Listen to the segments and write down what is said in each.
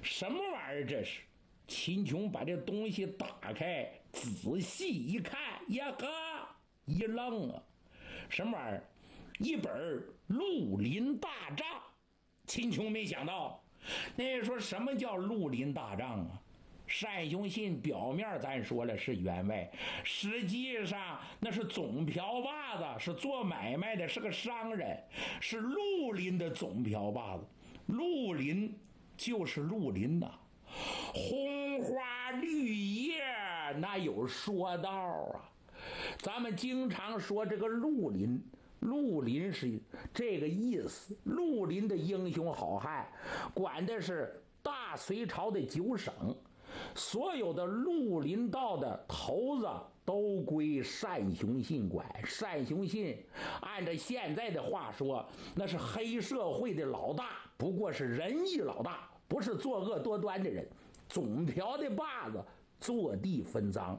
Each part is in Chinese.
什么玩意儿这是？秦琼把这东西打开，仔细一看，呀呵，一愣啊！什么玩意儿？一本《绿林大账》。秦琼没想到，那说什么叫绿林大账啊？单雄信表面咱说了是员外，实际上那是总瓢把子，是做买卖的，是个商人，是绿林的总瓢把子。绿林就是绿林呐，红花绿叶那有说道啊。咱们经常说这个绿林，绿林是这个意思。绿林的英雄好汉，管的是大隋朝的9省。所有的绿林道的头子都归单雄信管。单雄信按照现在的话说，那是黑社会的老大，不过是仁义老大，不是作恶多端的人。总瓢的把子坐地分赃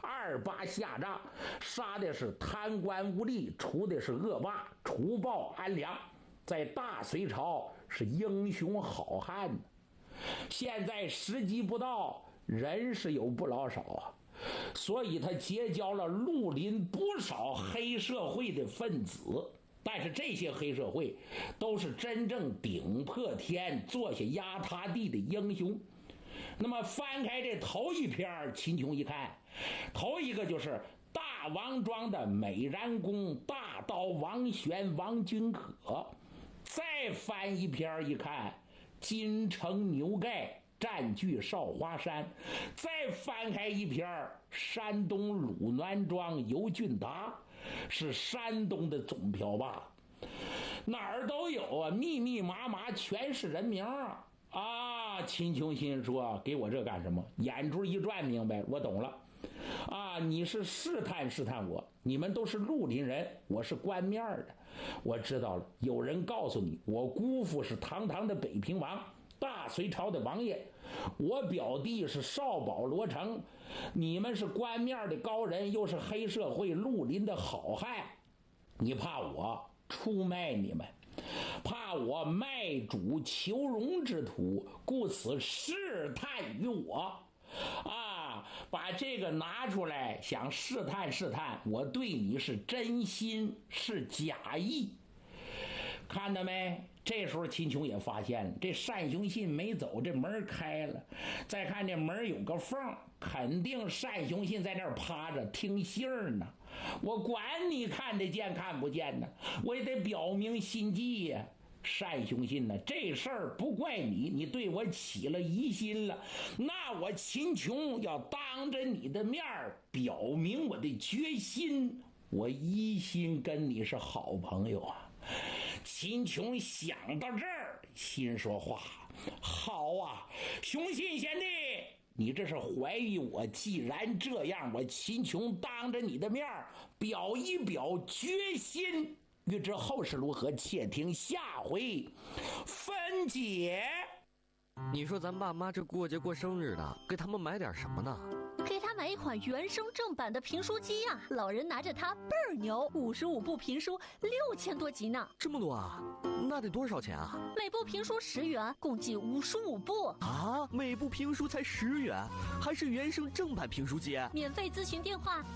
，28下账，杀的是贪官污吏，除的是恶霸，除暴安良，在大隋朝是英雄好汉。现在时机不到，人是有不老少啊，所以他结交了绿林不少黑社会的分子。但是这些黑社会都是真正顶破天、坐下压塌地的英雄。那么翻开这头一篇，秦琼一看，头一个就是大王庄的美髯公大刀王玄、王君可。再翻一篇一看，金城牛盖占据少华山。再翻开一篇，山东鲁南庄尤俊达，是山东的总瓢把，哪儿都有啊，密密麻麻全是人名啊。秦琼心说，给我这干什么？眼珠一转，明白，我懂了啊！你是试探试探我，你们都是绿林人，我是官面的，我知道了。有人告诉你，我姑父是堂堂的北平王，大隋朝的王爷，我表弟是少保罗成，你们是官面的高人，又是黑社会绿林的好汉，你怕我出卖你们，怕我卖主求荣之徒，故此试探于我啊，把这个拿出来，想试探试探我对你是真心是假意。看到没？这时候秦琼也发现了，这单雄信没走，这门开了。再看这门有个缝，肯定单雄信在那儿趴着听信儿呢。我管你看得见看不见呢，我也得表明心迹呀。单雄信呢，这事儿不怪你，你对我起了疑心了，那我秦琼要当着你的面表明我的决心，我一心跟你是好朋友啊。秦琼想到这儿，心说话好啊，雄信贤弟，你这是怀疑我。既然这样，我秦琼当着你的面表一表决心。欲知后事如何，且听下回分解。 你说咱爸妈这过节过生日的，给他们买点什么呢？ 给他买一款原声正版的评书机啊！老人拿着它倍儿牛，55部评书6000多集呢。 这么多啊？那得多少钱啊？ 每部评书10元，共计55部啊！每部评书才10元，还是原声正版评书机？ 免费咨询电话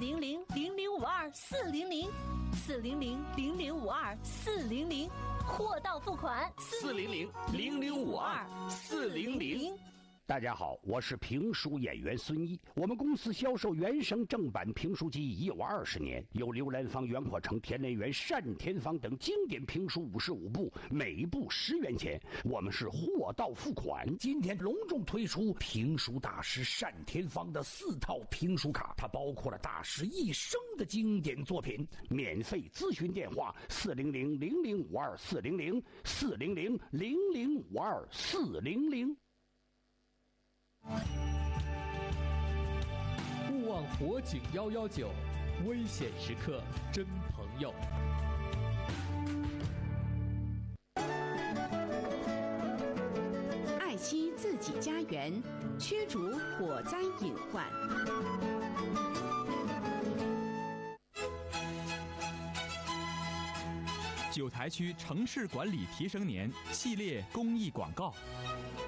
400-0052-400，400-0052-400，货到付款 400-0052-400。 大家好，我是评书演员孙一。我们公司销售原声正版评书机已有20年，有刘兰芳、袁阔成、田连元、单田芳等经典评书55部，每部10元钱。我们是货到付款。今天隆重推出评书大师单田芳的4套评书卡，它包括了大师一生的经典作品。免费咨询电话400-0052-400，400-0052-400。 勿忘火警119，危险时刻真朋友。 爱惜自己家园，驱逐火灾隐患。 九台区城市管理提升年系列公益广告。